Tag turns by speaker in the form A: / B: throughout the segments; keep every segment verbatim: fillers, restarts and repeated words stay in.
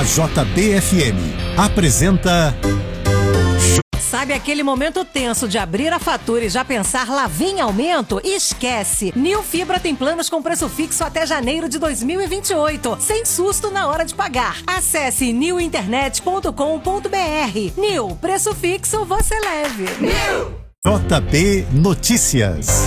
A: A J B F M apresenta...
B: Sabe aquele momento tenso de abrir a fatura e já pensar lá vem aumento? Esquece! Nil Fibra tem planos com preço fixo até janeiro de dois mil e vinte e oito, sem susto na hora de pagar. Acesse nil internet ponto com ponto br. Nil, preço fixo você leve. Nil!
A: J B Notícias.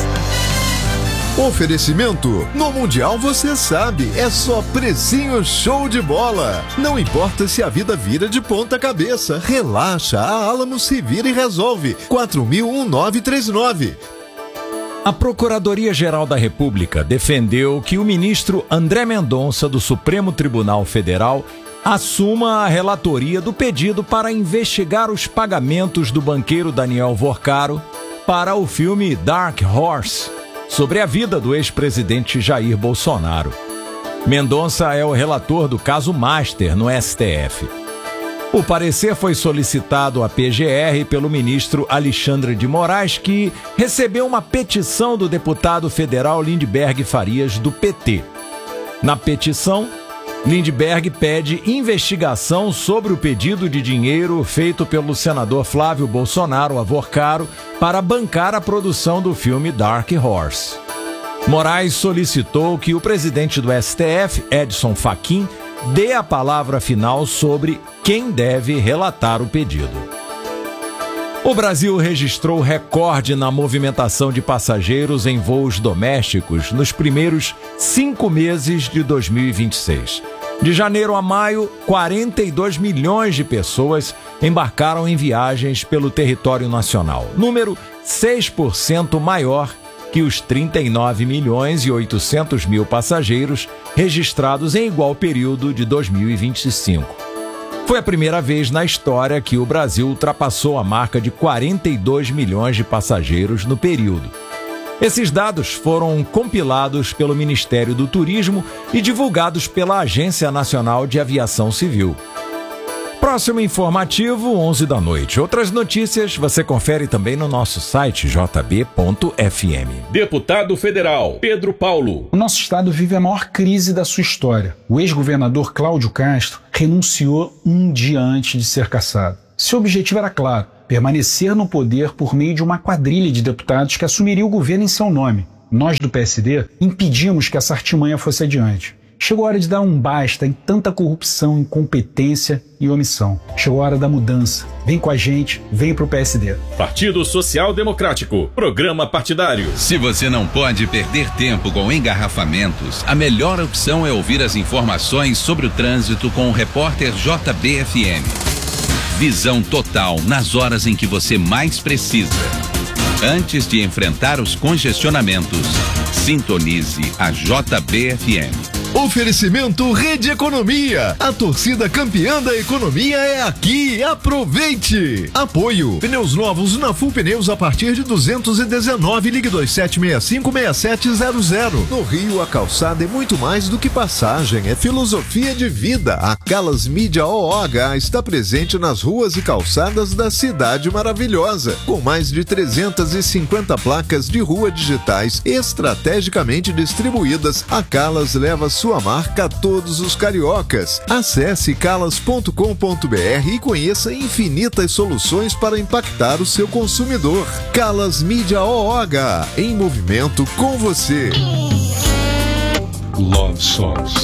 C: Oferecimento: no Mundial você sabe, é só precinho show de bola. Não importa se a vida vira de ponta cabeça, relaxa, a Alamo se vira e resolve. quatro mil nove três nove.
D: A Procuradoria-Geral da República defendeu que o ministro André Mendonça, do Supremo Tribunal Federal, assuma a relatoria do pedido para investigar os pagamentos do banqueiro Daniel Vorcaro para o filme Dark Horse, sobre a vida do ex-presidente Jair Bolsonaro. Mendonça é o relator do caso Master no S T F. O parecer foi solicitado à P G R pelo ministro Alexandre de Moraes, que recebeu uma petição do deputado federal Lindbergh Farias, do P T. Na petição, Lindbergh pede investigação sobre o pedido de dinheiro feito pelo senador Flávio Bolsonaro a Vorcaro para bancar a produção do filme Dark Horse. Moraes solicitou que o presidente do S T F, Edson Fachin, dê a palavra final sobre quem deve relatar o pedido. O Brasil registrou recorde na movimentação de passageiros em voos domésticos nos primeiros cinco meses de dois mil e vinte e seis. De janeiro a maio, quarenta e dois milhões de pessoas embarcaram em viagens pelo território nacional, número seis por cento maior que os trinta e nove milhões e oitocentos mil passageiros registrados em igual período de dois mil e vinte e cinco. Foi a primeira vez na história que o Brasil ultrapassou a marca de quarenta e dois milhões de passageiros no período. Esses dados foram compilados pelo Ministério do Turismo e divulgados pela Agência Nacional de Aviação Civil. Próximo informativo, onze da noite. Outras notícias você confere também no nosso site j b ponto f m.
E: Deputado Federal Pedro Paulo.
F: O nosso estado vive a maior crise da sua história. O ex-governador Cláudio Castro renunciou um dia antes de ser cassado. Seu objetivo era claro: permanecer no poder por meio de uma quadrilha de deputados que assumiria o governo em seu nome. Nós do P S D impedimos que essa artimanha fosse adiante. Chegou a hora de dar um basta em tanta corrupção, incompetência e omissão. Chegou a hora da mudança. Vem com a gente, vem pro P S D.
E: Partido Social Democrático, programa partidário.
G: Se você não pode perder tempo com engarrafamentos, a melhor opção é ouvir as informações sobre o trânsito com o repórter J B F M. Visão total nas horas em que você mais precisa. Antes de enfrentar os congestionamentos, sintonize a J B F M.
C: Oferecimento Rede Economia. A torcida campeã da economia é aqui. Aproveite. Apoio: pneus novos na Full Pneus a partir de duzentos e dezenove. Ligue dois sete seis cinco seis sete zero zero. No Rio, a calçada é muito mais do que passagem, é filosofia de vida. A Calas Mídia O H está presente nas ruas e calçadas da cidade maravilhosa, com mais de trezentas e cinquenta placas de rua digitais estrategicamente distribuídas. A Calas leva sua Sua marca a todos os cariocas. Acesse calas ponto com ponto br e conheça infinitas soluções para impactar o seu consumidor. Calas Mídia O H, em movimento com você.
H: Love Songs.